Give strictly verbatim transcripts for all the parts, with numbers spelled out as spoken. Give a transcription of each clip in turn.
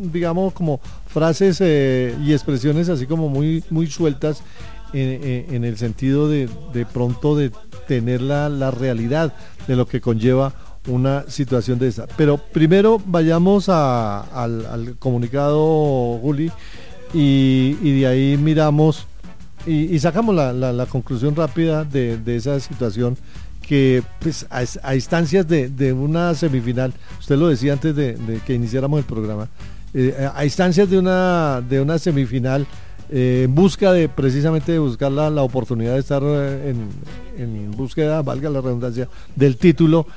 digamos, como frases eh, y expresiones así como muy, muy sueltas en, en, en el sentido de, de pronto de tener la, la realidad de lo que conlleva una situación de esa. Pero primero vayamos a, al, al comunicado, Juli, y, y de ahí miramos y, y sacamos la, la, la conclusión rápida de, de esa situación que pues a, a instancias de, de una semifinal, usted lo decía antes de, de que iniciáramos el programa, eh, a instancias de una, de una semifinal, eh, en busca de precisamente de buscar la, la oportunidad de estar en, en búsqueda, valga la redundancia, del título.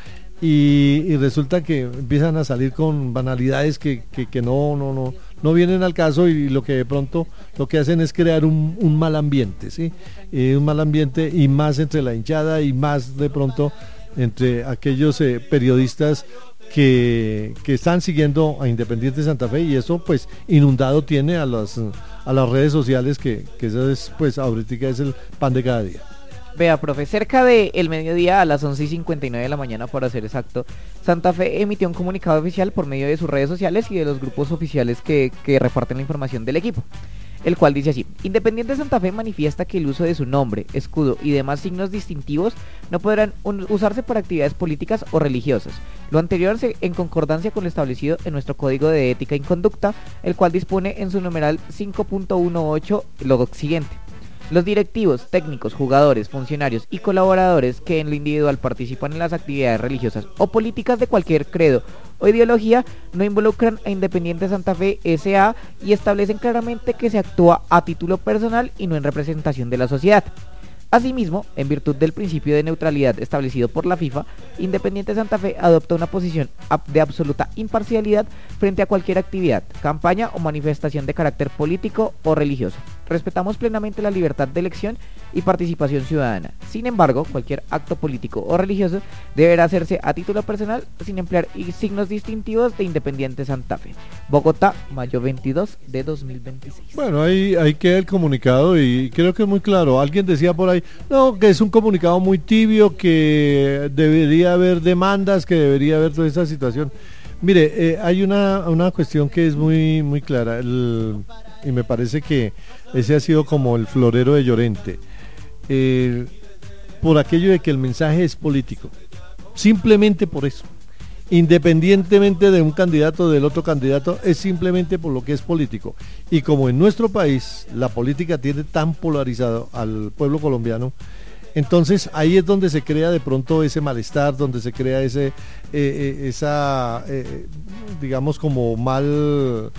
Y, y resulta que empiezan a salir con banalidades que, que, que no, no, no, no vienen al caso, y lo que de pronto lo que hacen es crear un, un mal ambiente, ¿sí? Eh, un mal ambiente, y más entre la hinchada y más de pronto entre aquellos eh, periodistas que, que están siguiendo a Independiente Santa Fe, y eso pues inundado tiene a las, a las redes sociales, que, que eso es pues ahorita es el pan de cada día. Vea, profe, cerca del mediodía, a las once y cincuenta y nueve de la mañana para ser exacto, Santa Fe emitió un comunicado oficial por medio de sus redes sociales y de los grupos oficiales que, que reparten la información del equipo, el cual dice así: Independiente Santa Fe manifiesta que el uso de su nombre, escudo y demás signos distintivos no podrán un, usarse para actividades políticas o religiosas. Lo anterior se, en concordancia con lo establecido en nuestro Código de Ética y Conducta, el cual dispone en su numeral cinco punto dieciocho lo siguiente: los directivos, técnicos, jugadores, funcionarios y colaboradores que en lo individual participan en las actividades religiosas o políticas de cualquier credo o ideología no involucran a Independiente Santa Fe S A y establecen claramente que se actúa a título personal y no en representación de la sociedad. Asimismo, en virtud del principio de neutralidad establecido por la FIFA, Independiente Santa Fe adopta una posición de absoluta imparcialidad frente a cualquier actividad, campaña o manifestación de carácter político o religioso. Respetamos plenamente la libertad de elección y participación ciudadana. Sin embargo, cualquier acto político o religioso deberá hacerse a título personal sin emplear signos distintivos de Independiente Santa Fe. Bogotá, mayo veintidós de dos mil veintiséis. Bueno, ahí, ahí queda el comunicado, y creo que es muy claro. Alguien decía por ahí, no, que es un comunicado muy tibio, que debería haber demandas, que debería haber toda esa situación. Mire, eh, hay una, una cuestión que es muy, muy clara, el, y me parece que ese ha sido como el florero de Llorente, eh, por aquello de que el mensaje es político, simplemente por eso, independientemente de un candidato o del otro candidato, es simplemente por lo que es político. Y como en nuestro país la política tiene tan polarizado al pueblo colombiano, entonces ahí es donde se crea de pronto ese malestar, donde se crea ese eh, eh, esa eh, digamos como mal,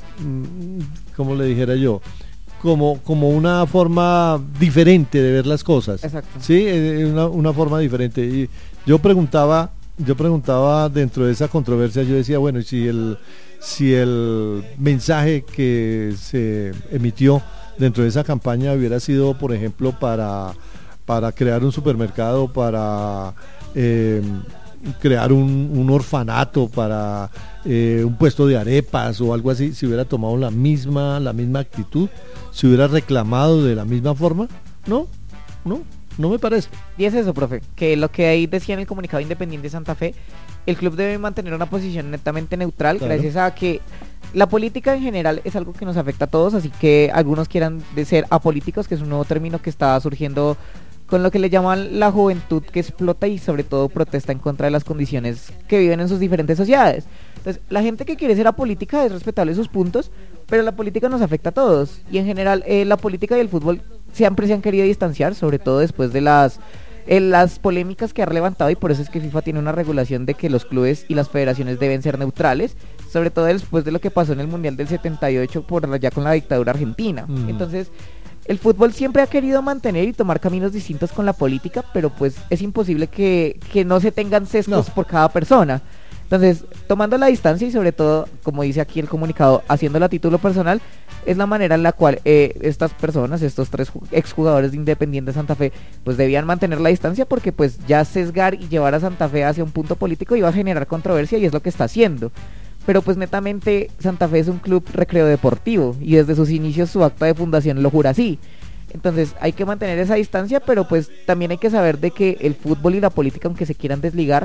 como le dijera yo, como, como una forma diferente de ver las cosas. Exacto. Sí, una, una forma diferente. Y yo preguntaba, yo preguntaba dentro de esa controversia, yo decía, bueno, y si el, si el mensaje que se emitió dentro de esa campaña hubiera sido, por ejemplo, para, para crear un supermercado, para eh, crear un, un orfanato, para eh, un puesto de arepas o algo así, si hubiera tomado la misma, la misma actitud, si hubiera reclamado de la misma forma, no, no, no me parece. Y es eso, profe, que lo que ahí decía en el comunicado Independiente Santa Fe, el club debe mantener una posición netamente neutral, claro, gracias a que la política en general es algo que nos afecta a todos, así que algunos quieran de ser apolíticos, que es un nuevo término que está surgiendo con lo que le llaman la juventud que explota y sobre todo protesta en contra de las condiciones que viven en sus diferentes sociedades. Entonces, la gente que quiere ser apolítica es respetable sus puntos, pero la política nos afecta a todos, y en general eh, la política y el fútbol siempre se han querido distanciar, sobre todo después de las eh, las polémicas que ha levantado, y por eso es que FIFA tiene una regulación de que los clubes y las federaciones deben ser neutrales, sobre todo después de lo que pasó en el Mundial del setenta y ocho por allá con la dictadura argentina. Mm. Entonces, el fútbol siempre ha querido mantener y tomar caminos distintos con la política, pero pues es imposible que, que no se tengan sesgos no. por cada persona. Entonces, tomando la distancia y sobre todo, como dice aquí el comunicado, haciéndolo a título personal, es la manera en la cual eh, estas personas, estos tres exjugadores de Independiente Santa Fe, pues debían mantener la distancia, porque pues ya sesgar y llevar a Santa Fe hacia un punto político iba a generar controversia, y es lo que está haciendo. Pero pues netamente Santa Fe es un club recreo deportivo, y desde sus inicios su acta de fundación lo jura así. Entonces hay que mantener esa distancia, pero pues también hay que saber de que el fútbol y la política, aunque se quieran desligar,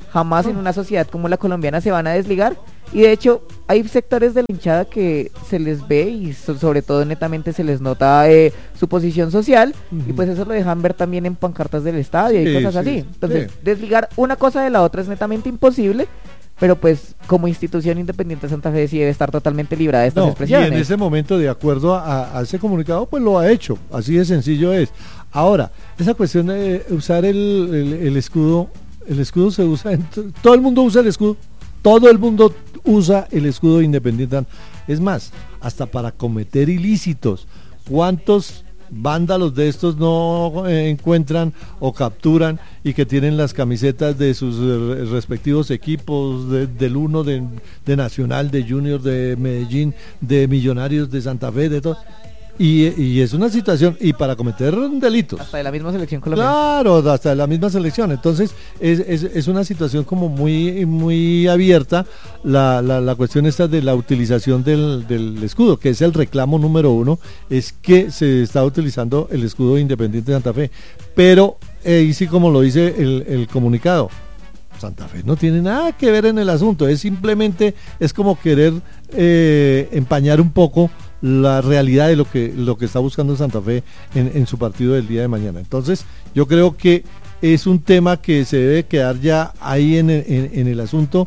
jamás en una sociedad como la colombiana se van a desligar, y de hecho hay sectores de la hinchada que se les ve y so, sobre todo netamente se les nota eh, su posición social, uh-huh. y pues eso lo dejan ver también en pancartas del estadio sí, y cosas sí, así, entonces sí. desligar una cosa de la otra es netamente imposible, pero pues como institución independiente Santa Fe sí debe estar totalmente librada de estas no, expresiones. Y en ese momento, de acuerdo a, a ese comunicado, pues lo ha hecho, así de sencillo es. Ahora, esa cuestión de usar el, el, el escudo, el escudo se usa, en t- todo el mundo usa el escudo, todo el mundo usa el escudo independiente. Es más, hasta para cometer ilícitos. ¿Cuántos vándalos de estos no eh, encuentran o capturan y que tienen las camisetas de sus eh, respectivos equipos, de, del uno, de, de Nacional, de Junior, de Medellín, de Millonarios, de Santa Fe, de todo? Y, y es una situación, y para cometer delitos. Hasta de la misma selección colombiana. Claro, hasta de la misma selección. Entonces, es, es, es una situación como muy, muy abierta, la, la, la cuestión esta de la utilización del, del escudo, que es el reclamo número uno, es que se está utilizando el escudo Independiente de Santa Fe. Pero, eh, y sí, como lo dice el, el comunicado, Santa Fe no tiene nada que ver en el asunto, es simplemente, es como querer eh, empañar un poco la realidad de lo que lo que está buscando Santa Fe en, en su partido del día de mañana. Entonces, yo creo que es un tema que se debe quedar ya ahí en, en, en el asunto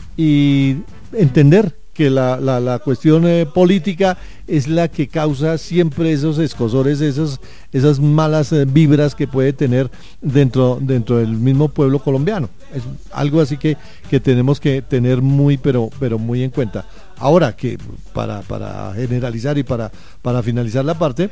y entender que la, la, la cuestión eh, política es la que causa siempre esos escozores, esos, esas malas eh, vibras que puede tener dentro, dentro del mismo pueblo colombiano. Es algo así que, que tenemos que tener muy, pero, pero muy en cuenta. Ahora que para, para generalizar y para, para finalizar la parte,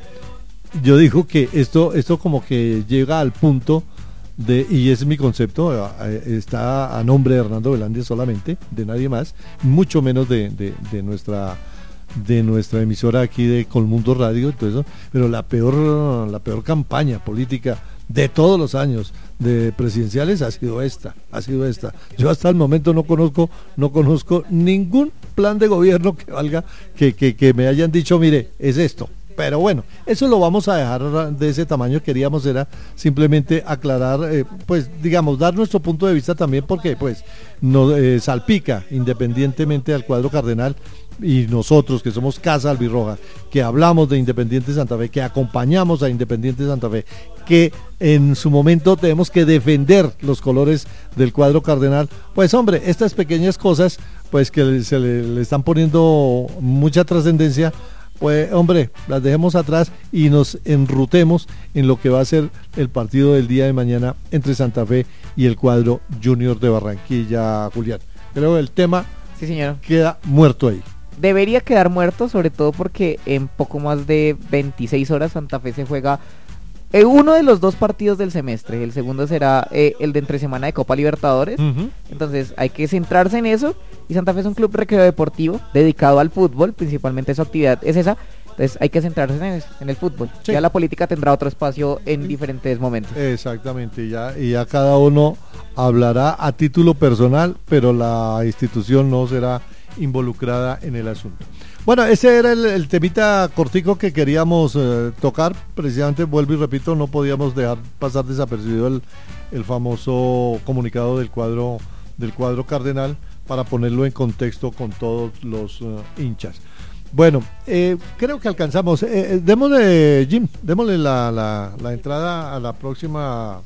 yo digo que esto, esto como que llega al punto de, y ese es mi concepto, está a nombre de Hernando Velandia solamente, de nadie más, mucho menos de, de, de nuestra de nuestra emisora aquí de Colmundo Radio, todo eso, pero la peor, la peor campaña política de todos los años de presidenciales ha sido esta, ha sido esta. Yo hasta el momento no conozco, no conozco ningún plan de gobierno que valga, que, que, que me hayan dicho, mire, es esto. Pero bueno, eso lo vamos a dejar de ese tamaño. Queríamos era simplemente aclarar, eh, pues digamos, dar nuestro punto de vista también, porque pues nos eh, salpica independientemente al cuadro cardenal, y nosotros que somos Casa Albirroja, que hablamos de Independiente Santa Fe, que acompañamos a Independiente Santa Fe, que en su momento tenemos que defender los colores del cuadro cardenal, pues hombre, estas pequeñas cosas pues que se le, le están poniendo mucha trascendencia, pues hombre, las dejemos atrás y nos enrutemos en lo que va a ser el partido del día de mañana entre Santa Fe y el cuadro Junior de Barranquilla, Julián. Creo que el tema sí, señor, queda muerto ahí. Debería quedar muerto, sobre todo porque en poco más de veintiséis horas Santa Fe se juega eh, uno de los dos partidos del semestre. El segundo será eh, el de entre semana de Copa Libertadores. Uh-huh. Entonces hay que centrarse en eso. Y Santa Fe es un club recreo deportivo dedicado al fútbol, principalmente su actividad es esa. Entonces hay que centrarse en, eso, en el fútbol. Sí. Ya la política tendrá otro espacio en diferentes momentos. Exactamente, ya, y ya cada uno hablará a título personal, pero la institución no será involucrada en el asunto. Bueno, ese era el, el temita cortico que queríamos eh, tocar. Precisamente, vuelvo y repito, no podíamos dejar pasar desapercibido el, el famoso comunicado del cuadro del cuadro cardenal, para ponerlo en contexto con todos los uh, hinchas. Bueno, eh, creo que alcanzamos. Eh, démosle, Jim, démosle la, la, la entrada a la próxima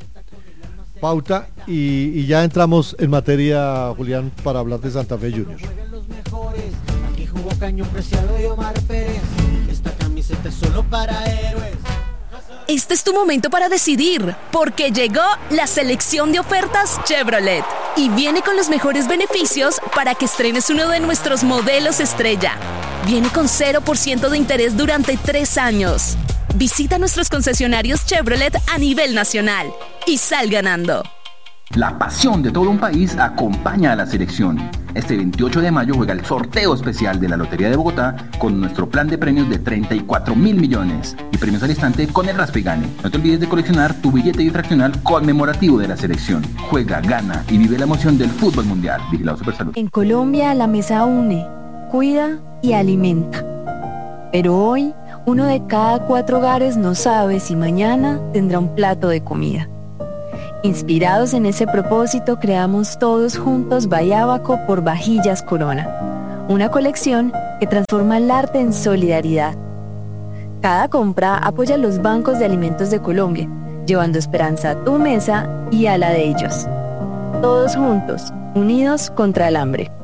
pauta y, y ya entramos en materia, Julián, para hablar de Santa Fe Juniors. Aquí jugó Caño Preciado y Omar Pérez. Esta camiseta es solo para héroes. Este es tu momento para decidir, porque llegó la selección de ofertas Chevrolet y viene con los mejores beneficios para que estrenes uno de nuestros modelos estrella. Viene con cero por ciento de interés durante tres años. Visita nuestros concesionarios Chevrolet a nivel nacional y sal ganando. La pasión de todo un país acompaña a la selección. Este veintiocho de mayo juega el sorteo especial de la Lotería de Bogotá con nuestro plan de premios de treinta y cuatro mil millones y premios al instante con el Raspa y Gane. No te olvides de coleccionar tu billete difraccional conmemorativo de la selección. Juega, gana y vive la emoción del fútbol mundial. Vigilado Supersalud. En Colombia la mesa une, cuida y alimenta. Pero hoy, uno de cada cuatro hogares no sabe si mañana tendrá un plato de comida. Inspirados en ese propósito, creamos todos juntos Bayábaco por Vajillas Corona, una colección que transforma el arte en solidaridad. Cada compra apoya a los bancos de alimentos de Colombia, llevando esperanza a tu mesa y a la de ellos. Todos juntos, unidos contra el hambre.